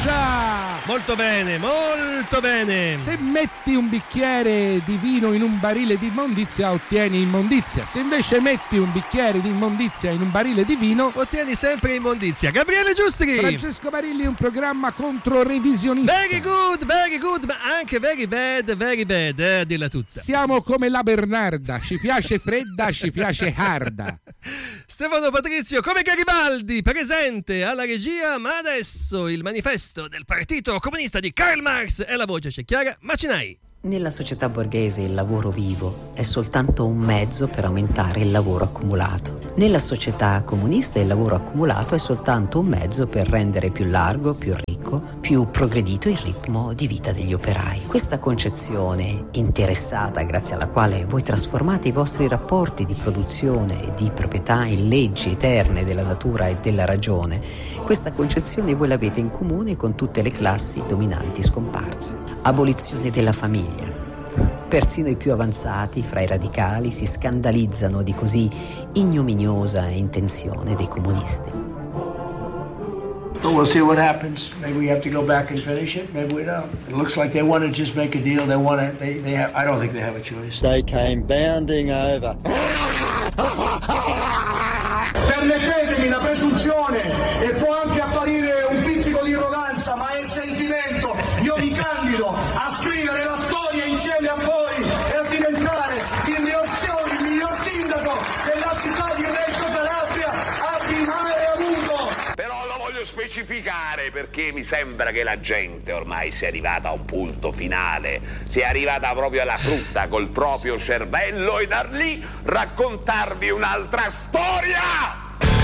Brescia! Molto bene, molto bene. Se metti un bicchiere di vino in un barile di immondizia, ottieni immondizia. Se invece metti un bicchiere di immondizia in un barile di vino, ottieni sempre immondizia. Gabriele Giustri. Francesco Marilli, un programma contro revisionista. Very good, ma anche very bad, a dirla tutta. Siamo come la Bernarda, ci piace fredda, ci piace harda. Stefano Patrizio, come Garibaldi, presente alla regia, ma adesso il manifesto del Partito Comunista di Karl Marx e la voce c'è Chiara Macinai. Nella società borghese il lavoro vivo è soltanto un mezzo per aumentare il lavoro accumulato. Nella società comunista il lavoro accumulato è soltanto un mezzo per rendere più largo, più ricco, più progredito il ritmo di vita degli operai. Questa concezione interessata, grazie alla quale voi trasformate i vostri rapporti di produzione e di proprietà in leggi eterne della natura e della ragione, questa concezione voi l'avete in comune con tutte le classi dominanti scomparse. Abolizione della famiglia. Persino i più avanzati fra i radicali si scandalizzano di così ignominiosa intenzione dei comunisti. We'll see what happens. Maybe we have to go back and finish it. Maybe we don't. It looks like they want to just make a deal. They want to. They have. I don't think they have a choice. They came bounding over. Permettetemi la presunzione, e può anche apparire un pizzico di arroganza, ma è il sentimento. Io mi candido a scrivere la storia insieme a voi e a diventare il miglior sindaco della città di Reggio Calabria abbia mai avuto. Però lo voglio specificare perché mi sembra che la gente ormai sia arrivata a un punto finale, sia arrivata proprio alla frutta col proprio cervello, e da lì raccontarvi un'altra storia.